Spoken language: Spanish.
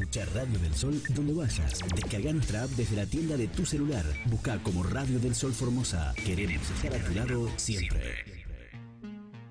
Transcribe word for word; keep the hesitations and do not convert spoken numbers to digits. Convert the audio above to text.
Escuchá Radio del Sol donde vayas. Descarga nuestra app desde la tienda de tu celular. Busca como Radio del Sol Formosa. Queremos estar a tu lado siempre.